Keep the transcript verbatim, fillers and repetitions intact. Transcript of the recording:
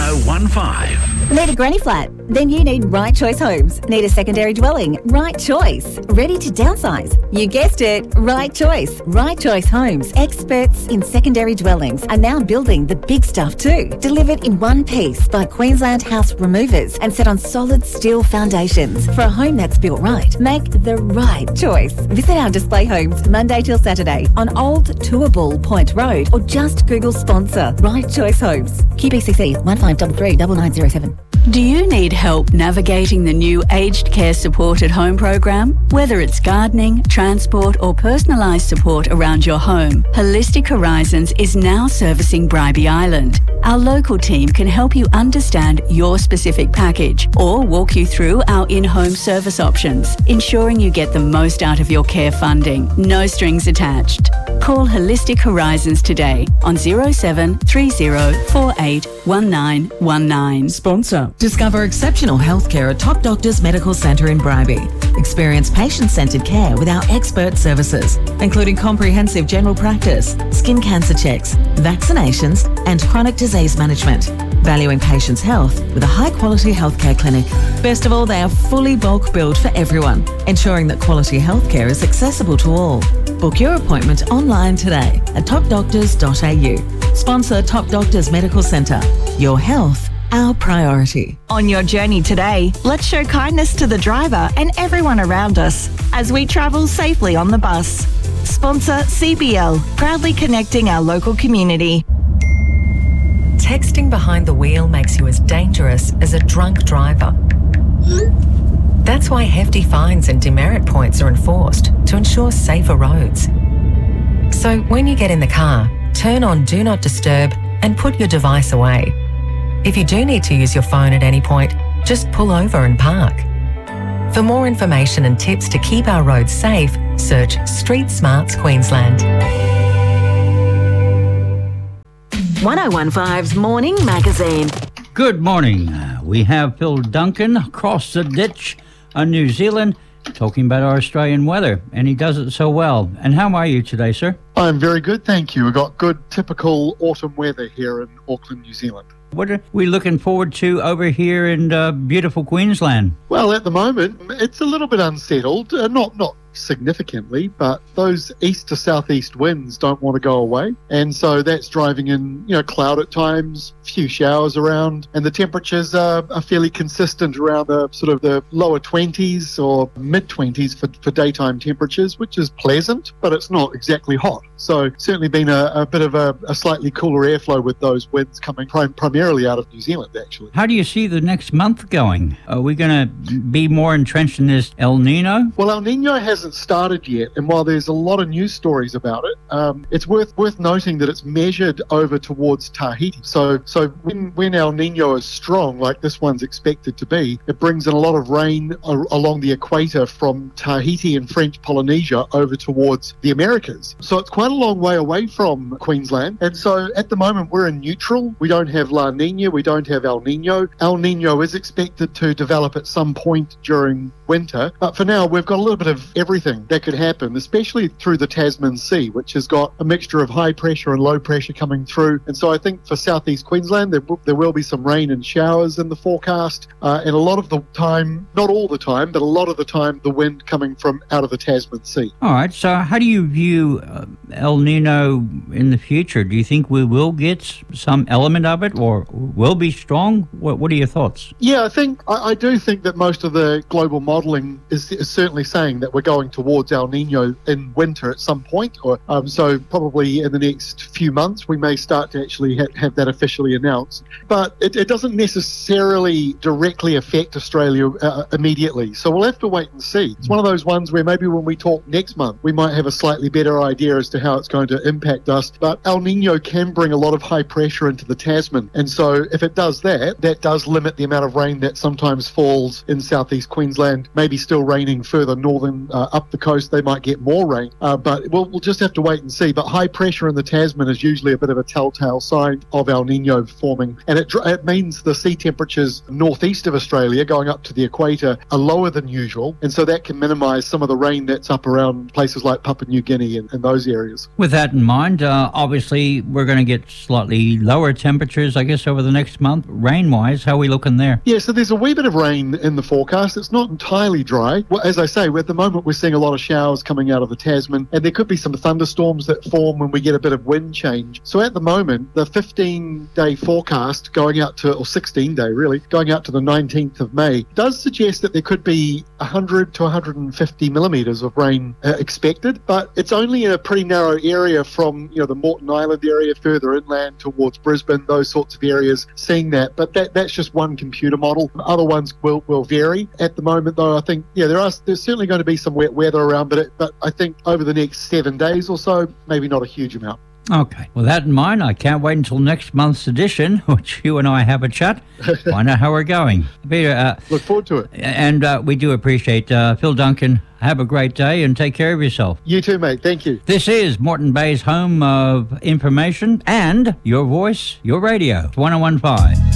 oh one five. Need a granny flat? Then you need Right Choice Homes. Need a secondary dwelling? Right Choice. Ready to downsize? You guessed it, Right Choice. Right Choice Homes, experts in secondary dwellings, are now building the big stuff too. Delivered in one piece by Queensland House Removers and set on solid steel foundations. For a home that's built right, make the right choice. Visit our display homes Monday till Saturday on Old Toowoomba Point Road or just Google sponsor Right Choice Homes. Q B C C one five three three nine nine zero seven. Do you need help navigating the new Aged Care Supported Home program? Whether it's gardening, transport or personalised support around your home, Holistic Horizons is now servicing Bribie Island. Our local team can help you understand your specific package or walk you through our in-home service options, ensuring you get the most out of your care funding. No strings attached. Call Holistic Horizons today on zero seven three zero four eight one nine one nine. Sponsor. Discover exceptional healthcare at Top Doctors Medical Centre in Bribie. Experience patient-centred care with our expert services, including comprehensive general practice, skin cancer checks, vaccinations and chronic disease management. Valuing patients' health with a high-quality healthcare clinic. Best of all, they are fully bulk billed for everyone, ensuring that quality healthcare is accessible to all. Book your appointment online today at top doctors dot a u. Sponsor Top Doctors Medical Centre. Your health, our priority. On your journey today, let's show kindness to the driver and everyone around us as we travel safely on the bus. Sponsor C B L, proudly connecting our local community. Texting behind the wheel makes you as dangerous as a drunk driver. That's why hefty fines and demerit points are enforced to ensure safer roads. So when you get in the car, turn on Do Not Disturb and put your device away. If you do need to use your phone at any point, just pull over and park. For more information and tips to keep our roads safe, search Street Smarts Queensland. ten fifteens Morning Magazine. Good morning. Uh, we have Phil Duncan across the ditch on New Zealand talking about our Australian weather, and he does it so well. And how are you today, sir? I'm very good, thank you. We've got good typical autumn weather here in Auckland, New Zealand. What are we looking forward to over here in uh, beautiful Queensland? Well, at the moment, it's a little bit unsettled. Uh, not not significantly, but those east to southeast winds don't want to go away. And so that's driving in, you know, cloud at times, few showers around, and the temperatures are, are fairly consistent around the sort of the lower twenties or mid twenties for, for daytime temperatures, which is pleasant, but it's not exactly hot. So certainly been a, a bit of a, a slightly cooler airflow with those winds coming prim- primarily out of New Zealand, actually. How do you see the next month going? Are we going to be more entrenched in this El Nino? Well, El Nino hasn't started yet, and while there's a lot of news stories about it, um, it's worth worth noting that it's measured over towards Tahiti. So so when, when El Nino is strong, like this one's expected to be, it brings in a lot of rain a- along the equator from Tahiti and French Polynesia over towards the Americas. So it's quite a long way away from Queensland, and so at the moment we're in neutral. We don't have La Nina, we don't have El Nino. El Nino is expected to develop at some point during winter, but for now we've got a little bit of everything that could happen, especially through the Tasman Sea, which has got a mixture of high pressure and low pressure coming through. And so I think for southeast Queensland there, there will be some rain and showers in the forecast, uh, and a lot of the time, not all the time, but a lot of the time, the wind coming from out of the Tasman Sea. All right, so how do you view uh, El Nino in the future? Do you think we will get some element of it, or will be strong? What, what are your thoughts? Yeah, I think I, I do think that most of the global modelling is, is certainly saying that we're going towards El Nino in winter at some point, or um, so probably in the next few months we may start to actually ha- have that officially announced. But it, it doesn't necessarily directly affect Australia uh, immediately, so we'll have to wait and see. It's one of those ones where maybe when we talk next month we might have a slightly better idea as to how it's going to impact us. But El Nino can bring a lot of high pressure into the Tasman, and so if it does that, that does limit the amount of rain that sometimes falls in southeast Queensland and maybe still raining further northern uh, up the coast. They might get more rain, uh, but we'll, we'll just have to wait and see. But high pressure in the Tasman is usually a bit of a telltale sign of El Nino forming, and it, it means the sea temperatures northeast of Australia going up to the equator are lower than usual, and so that can minimise some of the rain that's up around places like Papua New Guinea and, and those areas. With that in mind, uh, obviously we're going to get slightly lower temperatures, I guess, over the next month. Rain-wise, how are we looking there? Yeah, so there's a wee bit of rain in the forecast. It's not entirely dry. Well, as I say, at the moment we're seeing a lot of showers coming out of the Tasman, and there could be some thunderstorms that form when we get a bit of wind change. So at the moment, the fifteen-day forecast going out to, or sixteen-day really, going out to the nineteenth of May, does suggest that there could be one hundred to one hundred fifty millimetres of rain uh, expected, but it's only in a pretty narrow area from, you know, the Moreton Island area further inland towards Brisbane, those sorts of areas, seeing that. But that that's just one computer model. Other ones will, will vary. At the moment, though, I think, yeah, there are there's certainly going to be some wet weather around, but, it, but I think over the next seven days or so, maybe not a huge amount. Okay. With that in mind, I can't wait until next month's edition, which you and I have a chat, find out how we're going. Peter, uh, look forward to it. And uh, we do appreciate uh, Phil Duncan. Have a great day and take care of yourself. You too, mate. Thank you. This is Moreton Bay's home of information and your voice, your radio. one oh one point five.